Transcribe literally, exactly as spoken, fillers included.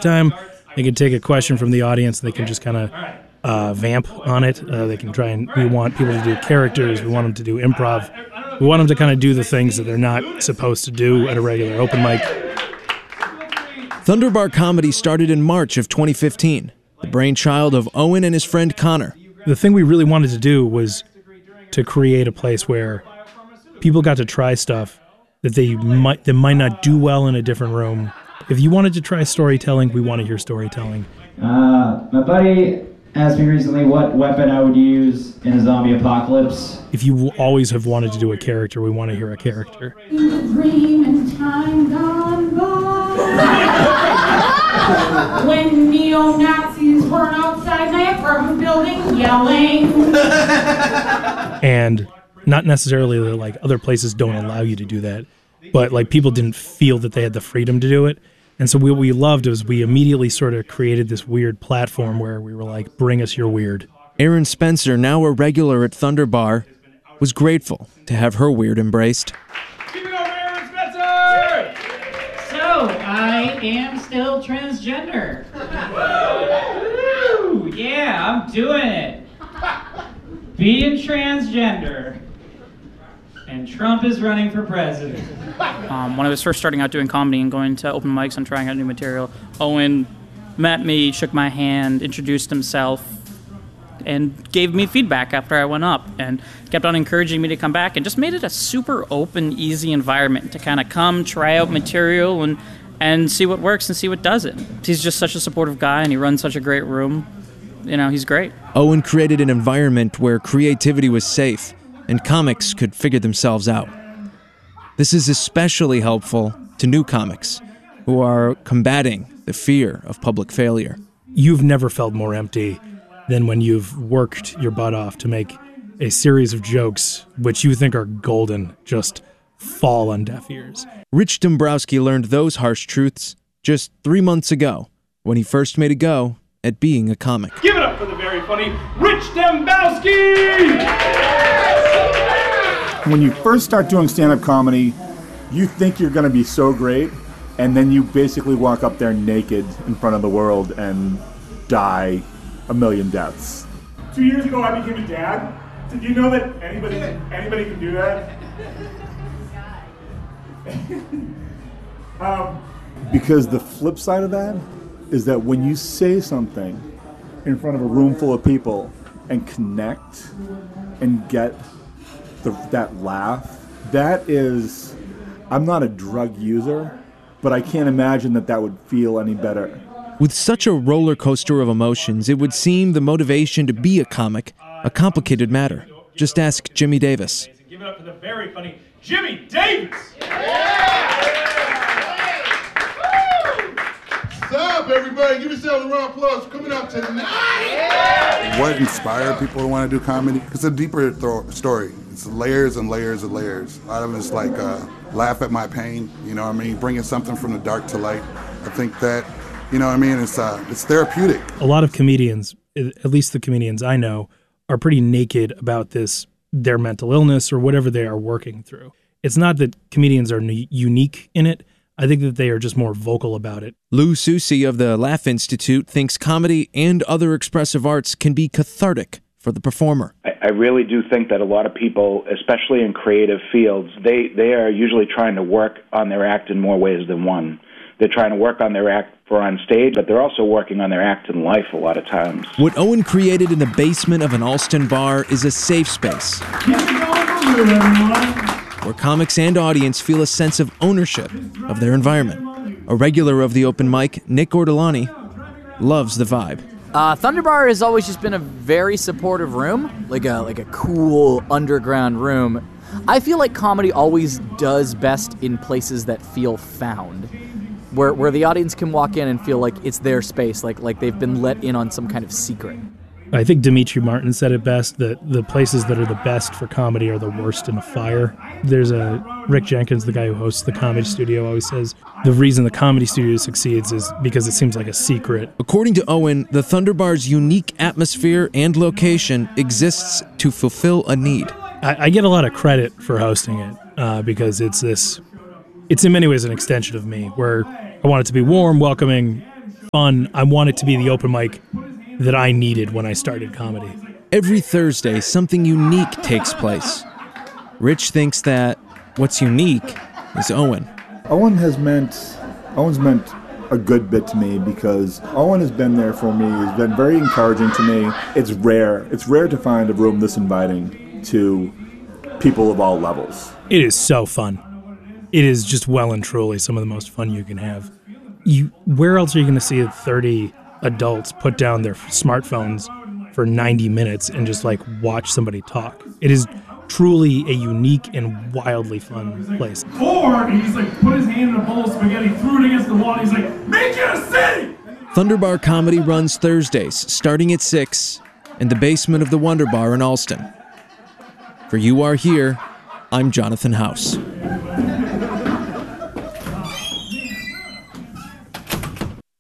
stage time. They can take a question from the audience, and they can just kind of uh, vamp on it. Uh, they can try and, we want people to do characters, we want them to do improv. We want them to kind of do the things that they're not supposed to do at a regular open mic. Thunderbar Comedy started in March of twenty fifteen, the brainchild of Owen and his friend Connor. The thing we really wanted to do was to create a place where people got to try stuff that they might that might not do well in a different room. If you wanted to try storytelling, we want to hear storytelling. Uh, my buddy asked me recently what weapon I would use in a zombie apocalypse. If you always have wanted to do a character, we want to hear a character. Dream in time gone by. When neo-Nazis were outside my apartment building yelling. And not necessarily that like other places don't allow you to do that, but like people didn't feel that they had the freedom to do it. And so what we loved was we immediately sort of created this weird platform where we were like, bring us your weird. Erin Spencer, now a regular at Thunderbar, was grateful to have her weird embraced. Keep it over, Erin Spencer! So, I am still transgender. Woo! Yeah, I'm doing it. Being transgender. And Trump is running for president. Um, when I was first starting out doing comedy and going to open mics and trying out new material, Owen met me, shook my hand, introduced himself, and gave me feedback after I went up, and kept on encouraging me to come back, and just made it a super open, easy environment to kind of come, try out material, and, and see what works and see what doesn't. He's just such a supportive guy, and he runs such a great room. You know, he's great. Owen created an environment where creativity was safe, and comics could figure themselves out. This is especially helpful to new comics who are combating the fear of public failure. You've never felt more empty than when you've worked your butt off to make a series of jokes which you think are golden just fall on deaf ears. Rich Dombrowski learned those harsh truths just three months ago when he first made a go at being a comic. Give it up for the very funny Rich Dombrowski! When you first start doing stand-up comedy, you think you're going to be so great, and then you basically walk up there naked in front of the world and die a million deaths. Two years ago, I became a dad. Did you know that anybody anybody can do that? um, because the flip side of that is that when you say something in front of a room full of people and connect and get the, that laugh, that is, I'm not a drug user, but I can't imagine that that would feel any better. With such a roller coaster of emotions, it would seem the motivation to be a comic a complicated matter. Just ask Jimmy Davis. Give it up for the very funny Jimmy Davis! What's up, everybody? Give yourselves a round of applause for coming out tonight! What inspired people to want to do comedy? It's a deeper th- story. It's layers and layers and layers. A lot of it's like uh, laugh at my pain, you know what I mean? Bringing something from the dark to light. I think that, you know what I mean? It's uh, it's therapeutic. A lot of comedians, at least the comedians I know, are pretty naked about this, their mental illness or whatever they are working through. It's not that comedians are n- unique in it. I think that they are just more vocal about it. Lou Susi of the Laugh Institute thinks comedy and other expressive arts can be cathartic for the performer. I, I really do think that a lot of people, especially in creative fields, they, they are usually trying to work on their act in more ways than one. They're trying to work on their act for on stage, but they're also working on their act in life a lot of times. What Owen created in the basement of an Allston bar is a safe space where comics and audience feel a sense of ownership of their environment. A regular of the open mic, Nick Ortolani, loves the vibe. Uh, Thunderbar has always just been a very supportive room, like a like a cool underground room. I feel like comedy always does best in places that feel found, where where the audience can walk in and feel like it's their space, like like they've been let in on some kind of secret. I think Demetri Martin said it best, that the places that are the best for comedy are the worst in a fire. There's a Rick Jenkins, the guy who hosts the Comedy Studio, always says the reason the Comedy Studio succeeds is because it seems like a secret. According to Owen, the Thunderbar's unique atmosphere and location exists to fulfill a need. I, I get a lot of credit for hosting it uh, because it's this, it's in many ways an extension of me, where I want it to be warm, welcoming, fun. I want it to be the open mic that I needed when I started comedy. Every Thursday, something unique takes place. Rich thinks that what's unique is Owen. Owen has meant, Owen's meant a good bit to me because Owen has been there for me. He's been very encouraging to me. It's rare. It's rare to find a room this inviting to people of all levels. It is so fun. It is just well and truly some of the most fun you can have. You, where else are you going to see thirty adults put down their smartphones for ninety minutes and just like watch somebody talk? It is truly a unique and wildly fun place. Four, and he's like put his hand in a bowl of spaghetti, threw it against the wall, and he's like, make it a city! Thunderbar Comedy runs Thursdays, starting at six, in the basement of the Wonder Bar in Allston. For You Are Here, I'm Jonathan House.